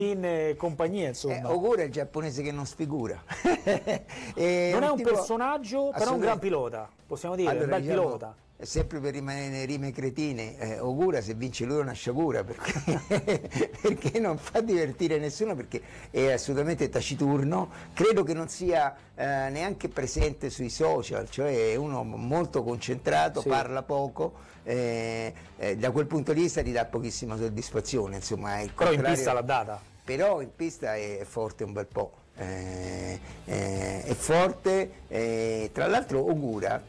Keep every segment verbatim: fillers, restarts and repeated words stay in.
in compagnia, insomma. Eh, Ogura è il giapponese che non sfigura. E non è un tipo... personaggio, però un gran pilota, possiamo dire, allora, un bel diciamo, pilota. Sempre per rimanere nelle rime cretine, eh, Ogura se vince lui è una sciagura, perché, perché non fa divertire nessuno, perché è assolutamente taciturno, credo che non sia eh, neanche presente sui social, cioè è uno molto concentrato, sì. Parla poco, eh, eh, da quel punto di vista gli dà pochissima soddisfazione, insomma. È il però in pista l'ha data. Però in pista è forte un bel po', eh, eh, è forte, eh, tra l'altro Ogura,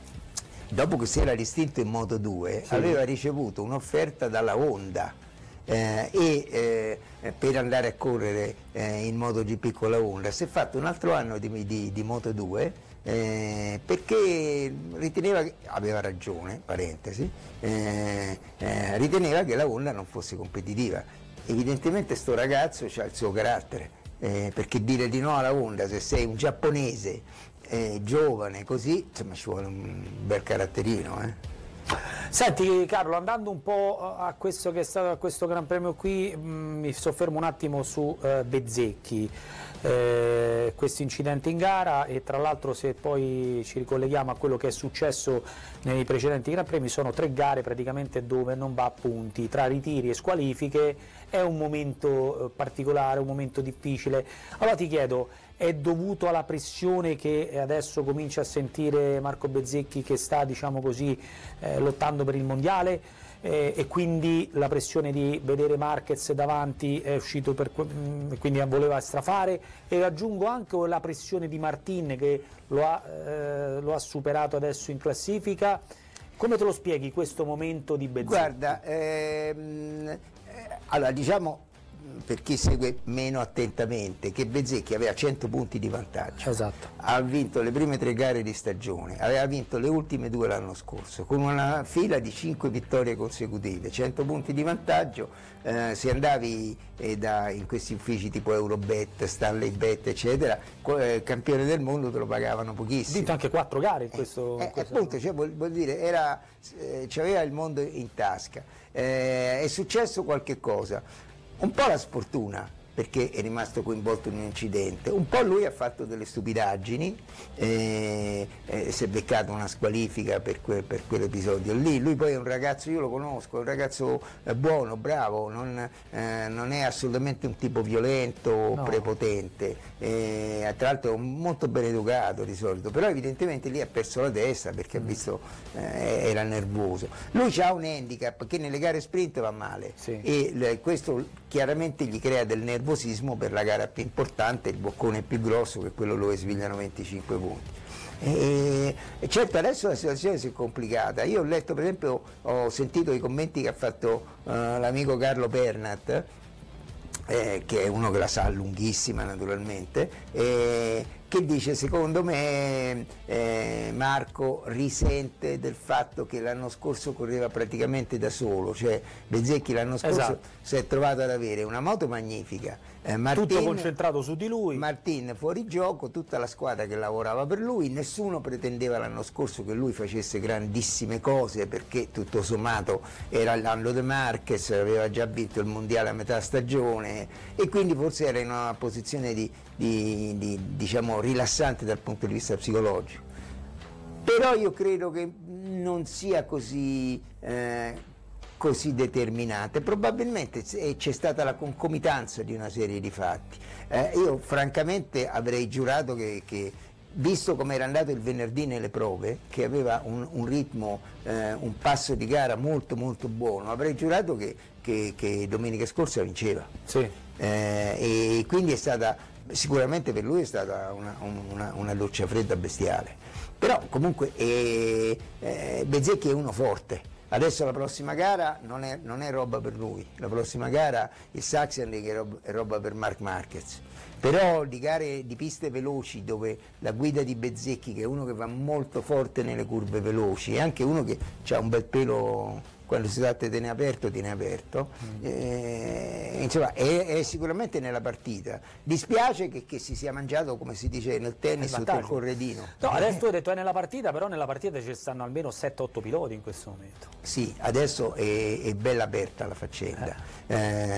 dopo che si era ristinto in Moto due, sì. Aveva ricevuto un'offerta dalla Honda eh, e eh, per andare a correre eh, in MotoGP con la Honda. Si è fatto un altro anno di, di, di Moto due eh, perché riteneva che, aveva ragione, parentesi, eh, eh, riteneva che la Honda non fosse competitiva. Evidentemente sto ragazzo ha il suo carattere, eh, perché dire di no alla Honda se sei un giapponese Eh, giovane così, insomma ci vuole un bel caratterino. Eh. Senti Carlo, andando un po' a questo che è stato a questo Gran Premio qui, mh, mi soffermo un attimo su eh, Bezzecchi, eh, questo incidente in gara, e tra l'altro se poi ci ricolleghiamo a quello che è successo nei precedenti Gran Premi, sono tre gare praticamente dove non va a punti, tra ritiri e squalifiche, è un momento eh, particolare, un momento difficile. Allora ti chiedo, è dovuto alla pressione che adesso comincia a sentire Marco Bezzecchi, che sta, diciamo così, eh, lottando per il mondiale, eh, e quindi la pressione di vedere Marquez davanti è uscito per, quindi voleva strafare, e aggiungo anche la pressione di Martin che lo ha, eh, lo ha superato adesso in classifica. Come te lo spieghi questo momento di Bezzecchi? Guarda, ehm, allora diciamo, per chi segue meno attentamente, che Bezzecchi aveva cento punti di vantaggio, esatto. Ha vinto le prime tre gare di stagione, aveva vinto le ultime due l'anno scorso, con una fila di cinque vittorie consecutive, cento punti di vantaggio. Eh, se andavi eh, da, in questi uffici tipo Eurobet, Stanley Bet eccetera, eh, campione del mondo te lo pagavano pochissimo. Ha vinto anche quattro gare in questo, eh, in questo appunto, cioè, vuol, vuol dire, era, eh, c'aveva il mondo in tasca. Eh, è successo qualche cosa, un po' la sfortuna, perché è rimasto coinvolto in un incidente, un po' lui ha fatto delle stupidaggini, eh, eh, si è beccato una squalifica per, que, per quell'episodio lì. Lui poi è un ragazzo, io lo conosco, è un ragazzo eh, buono, bravo, non, eh, non è assolutamente un tipo violento o no. prepotente, eh, tra l'altro molto ben educato di solito, però evidentemente lì ha perso la testa perché mm. ha visto, eh, era nervoso. Lui ha un handicap che nelle gare sprint va male, sì. e le, questo chiaramente gli crea del nervosismo per la gara più importante, il boccone più grosso, che è quello dove svigliano venticinque punti. E, e certo adesso la situazione si è complicata. Io ho letto, per esempio, ho sentito i commenti che ha fatto uh, l'amico Carlo Pernat, eh, che è uno che la sa lunghissima naturalmente, eh, che dice: secondo me eh, Marco risente del fatto che l'anno scorso correva praticamente da solo, cioè Bezzecchi l'anno scorso esatto. si è trovato ad avere una moto magnifica, eh, Martin, tutto concentrato su di lui, Martin fuori gioco, tutta la squadra che lavorava per lui, nessuno pretendeva l'anno scorso che lui facesse grandissime cose, perché tutto sommato era l'anno di Marquez, aveva già vinto il mondiale a metà stagione e quindi forse era in una posizione di, di, di diciamo rilassante dal punto di vista psicologico. Però io credo che non sia così, eh, così determinante, probabilmente c'è stata la concomitanza di una serie di fatti. Eh, io francamente avrei giurato che, che visto come era andato il venerdì nelle prove, che aveva un, un ritmo, eh, un passo di gara molto molto buono, avrei giurato che, che, che domenica scorsa vinceva. Sì. Eh, e quindi è stata, sicuramente per lui è stata una, una, una doccia fredda bestiale, però comunque eh, eh, Bezzecchi è uno forte. Adesso la prossima gara non è, non è roba per lui, la prossima gara il Sachsenring è roba, è roba per Marc Marquez, però di gare di piste veloci dove la guida di Bezzecchi, che è uno che va molto forte nelle curve veloci, e anche uno che ha un bel pelo, quando si tratta di tenere aperto, tiene aperto, mm. eh, insomma è, è sicuramente nella partita. Dispiace che, che si sia mangiato, come si dice nel tennis, sotto il corredino. No, adesso tu hai detto è nella partita, però nella partita ci stanno almeno sette otto piloti in questo momento. Sì, adesso è, è bella aperta la faccenda. Eh. Eh,